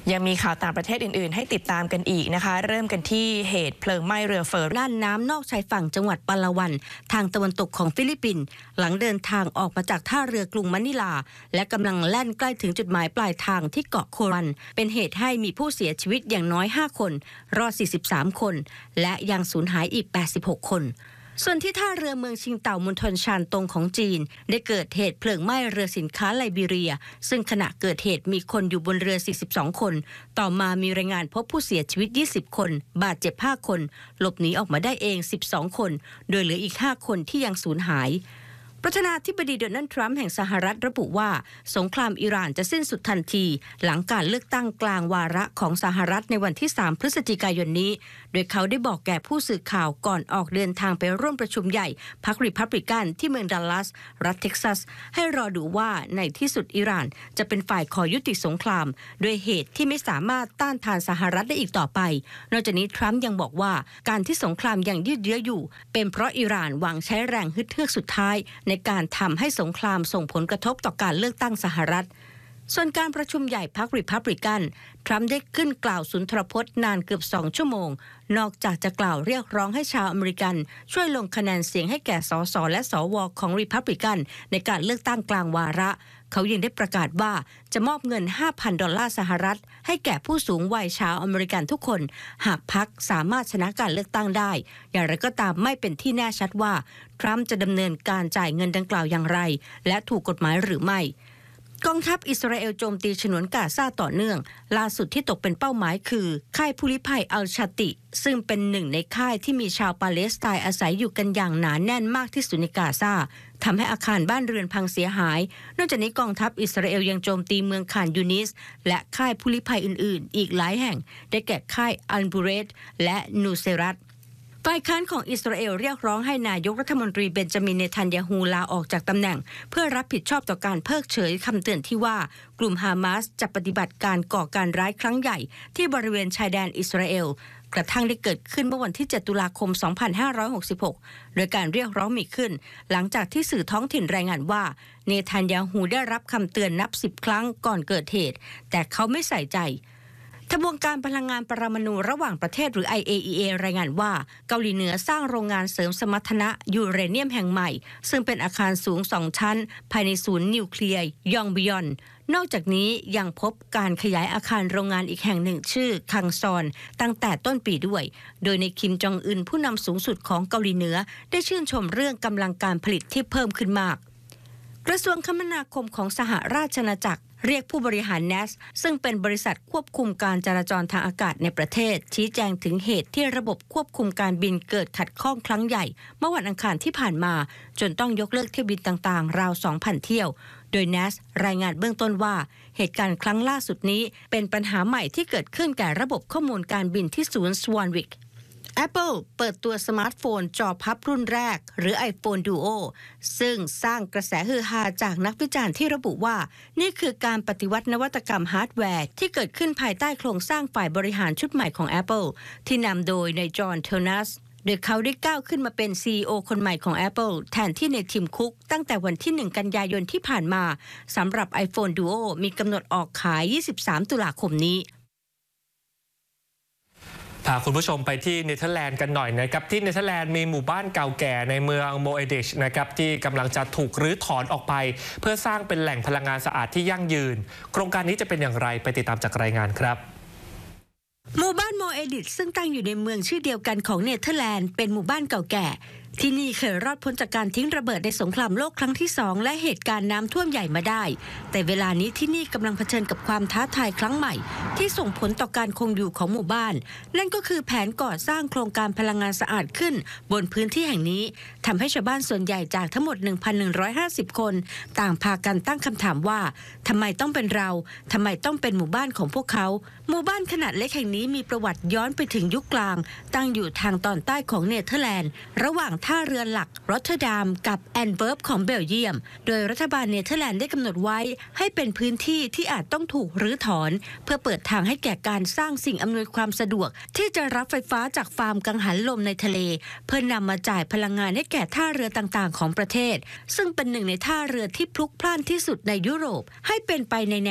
ยังมีข่าวต่างประเทศอื่นๆให้ติดตามกันอีกนะคะเริ่มกันที่เหตุเพลิงไหม้เรือเฟอร์น่านน้ำนอกชายฝั่งจังหวัดปาลาวันทางตะวันตกของฟิลิปปินส์หลังเดินทางออกมาจากท่าเรือกรุงมะนิลาและกำลังแล่นใกล้ถึงจุดหมายปลายทางที่เกาะโครันเป็นเหตุให้มีผู้เสียชีวิตอย่างน้อย5คนรอด43คนและยังสูญหายอีก86คนส่วนที่ท่าเรือเมืองชิงเต่ามณฑลชานตงของจีนได้เกิดเหตุเพลิงไหม้เรือสินค้าไลบีเรียซึ่งขณะเกิดเหตุมีคนอยู่บนเรือ42คนต่อมามีรายงานพบผู้เสียชีวิต20คนบาดเจ็บ5คนหลบหนีออกมาได้เอง12คนโดยเหลืออีก5คนที่ยังสูญหายประธานาธิบดีโดนัลด์ทรัมป์แห่งสหรัฐระบุว่าสงครามอิหร่านจะสิ้นสุดทันทีหลังการเลือกตั้งกลางวาระของสหรัฐในวันที่3พฤศจิกายนนี้โดยเขาได้บอกแก่ผู้สื่อข่าวก่อนออกเดินทางไปร่วมประชุมใหญ่พรรคริพับลิกันที่เมืองดัลลัสรัฐเท็กซัสให้รอดูว่าในที่สุดอิหร่านจะเป็นฝ่ายขอยุติสงครามด้วยเหตุที่ไม่สามารถต้านทานสหรัฐได้อีกต่อไปนอกจากนี้ทรัมป์ยังบอกว่าการที่สงครามยังยืดเยื้ออยู่เป็นเพราะอิหร่านหวังใช้แรงฮึดเฮือกสุดท้ายในการทำให้สงครามส่งผลกระทบต่อการเลือกตั้งสหรัฐส่วนการประชุมใหญ่พรรคริพับลิกันทรัมป์ได้ขึ้นกล่าวสุนทรพจน์นานเกือบ2ชั่วโมงนอกจากจะกล่าวเรียกร้องให้ชาวอเมริกันช่วยลงคะแนนเสียงให้แก่สสและสวของริพับลิกันในการเลือกตั้งกลางวาระเขายังได้ประกาศว่าจะมอบเงิน 5,000 ดอลลาร์สหรัฐให้แก่ผู้สูงวัยชาวอเมริกันทุกคนหากพรรคสามารถชนะการเลือกตั้งได้อย่างไรก็ตามไม่เป็นที่แน่ชัดว่าทรัมป์จะดำเนินการจ่ายเงินดังกล่าวอย่างไรและถูกกฎหมายหรือไม่กองทัพอิสราเอลโจมตีฉนวนกาซาต่อเนื่องล่าสุดที่ตกเป็นเป้าหมายคือค่ายผู้ลี้ภัยอัลชาติซึ่งเป็นหนึ่งในค่ายที่มีชาวปาเลสไตน์อาศัยอยู่กันอย่างหนาแน่นมากที่สุดในกาซาทำให้อาคารบ้านเรือนพังเสียหายนอกจากนี้กองทัพอิสราเอลยังโจมตีเมืองคานยูนิสและค่ายผู้ลี้ภัยอื่นๆอีกหลายแห่งได้แก่ค่ายอัลบูเรตและนูเซรัตฝ่ายค้านของอิสราเอลเรียกร้องให้นายกรัฐมนตรีเบนจามินเนทันยาฮูลาออกจากตำแหน่งเพื่อรับผิดชอบต่อการเพิกเฉยคำเตือนที่ว่ากลุ่มฮามาสจะปฏิบัติการก่อการร้ายครั้งใหญ่ที่บริเวณชายแดนอิสราเอลกระทั่งได้เกิดขึ้นเมื่อวันที่7ตุลาคม2566โดยการเรียกร้องมีขึ้นหลังจากที่สื่อท้องถิ่นรายงานว่าเนทันยาฮูได้รับคำเตือนนับ10ครั้งก่อนเกิดเหตุแต่เขาไม่ใส่ใจทบวงการพลังงานปรมาณูระหว่างประเทศหรือ IAEA รายงานว่าเกาหลีเหนือสร้างโรงงานเสริมสมรรถนะยูเรเนียมแห่งใหม่ซึ่งเป็นอาคารสูง2ชั้นภายในศูนย์นิวเคลียร์ยองบิยอนนอกจากนี้ยังพบการขยายอาคารโรงงานอีกแห่งหนึ่งชื่อคังซอนตั้งแต่ต้นปีด้วยโดยในคิมจองอึนผู้นำสูงสุดของเกาหลีเหนือได้ชื่นชมเรื่องกำลังการผลิตที่เพิ่มขึ้นมากกระทรวงคมนาคมของสหราชอาณาจักรเรียกผู้บริหาร NAS ซึ่งเป็นบริษัทควบคุมการจราจรทางอากาศในประเทศชี้แจงถึงเหตุที่ระบบควบคุมการบินเกิดขัดข้องครั้งใหญ่เมื่อวันอังคารที่ผ่านมาจนต้องยกเลิกเที่ยวบินต่างๆราว 2,000 เที่ยวโดย NAS รายงานเบื้องต้นว่าเหตุการณ์ครั้งล่าสุดนี้เป็นปัญหาใหม่ที่เกิดขึ้นแก่ระบบข้อมูลการบินที่ศูนย์ Swanwick Apple เปิดตัวสมาร์ทโฟนจอพับรุ่นแรกหรือ iPhone Duo ซึ่งสร้างกระแสฮือฮาจากนักวิจารณ์ที่ระบุว่านี่คือการปฏิวัตินวัตกรรมฮาร์ดแวร์ที่เกิดขึ้นภายใต้โครงสร้างฝ่ายบริหารชุดใหม่ของ Apple ที่นำโดยนายจอห์นเทอร์นัสโดยเขาได้ก้าวขึ้นมาเป็น CEO คนใหม่ของ Apple แทนที่ในทีมคุกตั้งแต่วันที่1กันยายนที่ผ่านมาสำหรับ iPhone Duo มีกำหนดออกขาย23ตุลาคมนี้พาคุณผู้ชมไปที่เนเธอร์แลนด์กันหน่อยนะครับที่เนเธอร์แลนด์มีหมู่บ้านเก่าแก่ในเมืองโมเอดิชนะครับที่กำลังจะถูกรื้อถอนออกไปเพื่อสร้างเป็นแหล่งพลังงานสะอาดที่ยั่งยืนโครงการนี้จะเป็นอย่างไรไปติดตามจากรายงานครับหมู่บ้านโมเอดิชซึ่งตั้งอยู่ในเมืองชื่อเดียวกันของเนเธอร์แลนด์เป็นหมู่บ้านเก่าแก่ที่นี่เคยรอดพ้นจากการทิ้งระเบิดในสงครามโลกครั้งที่2และเหตุการณ์น้ำท่วมใหญ่มาได้แต่เวลานี้ที่นี่กำลังเผชิญกับความท้าทายครั้งใหม่ที่ส่งผลต่อการคงอยู่ของหมู่บ้านนั่นก็คือแผนก่อสร้างโครงการพลังงานสะอาดขึ้นบนพื้นที่แห่งนี้ทำให้ชาวบ้านส่วนใหญ่จากทั้งหมด 1,150 คนต่างพากันตั้งคำถามว่าทำไมต้องเป็นเราทำไมต้องเป็นหมู่บ้านของพวกเขาหมู่บ้านขนาดเล็กแห่งนี้มีประวัติย้อนไปถึงยุคกลางตั้งอยู่ทางตอนใต้ของเนเธอร์แลนด์ระหว่างท่าเรือหลักรอตเทอร์ดัมกับแอนเวิร์ปของเบลเยียมโดยรัฐบาลเนเธอร์แลนด์ได้กำหนดไว้ให้เป็นพื้นที่ที่อาจต้องถูกรื้อถอนเพื่อเปิดทางให้แก่การสร้างสิ่งอำนวยความสะดวกที่จะรับไฟฟ้าจากฟาร์มกังหันลมในทะเลเพื่อนำมาจ่ายพลังงานให้แก่ท่าเรือต่างๆของประเทศซึ่งเป็นหนึ่งในท่าเรือที่พลุกพล่านที่สุดในยุโรปให้เป็นไปในแน